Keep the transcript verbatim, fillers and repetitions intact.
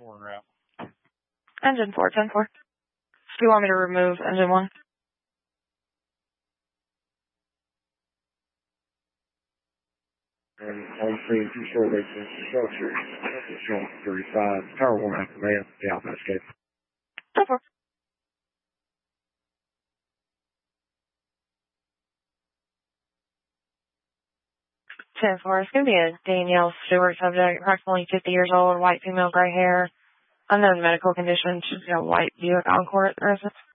four route. Engine four, ten four. Do you want me to remove engine one? And one three two short base structure. Short thirty-five. Tower one half command. The Alpha escape. ten four. ten four. It's going to be a Danielle Stewart subject, approximately fifty years old, white female, gray hair, unknown medical condition. She's got a white Buick Encore at the residence.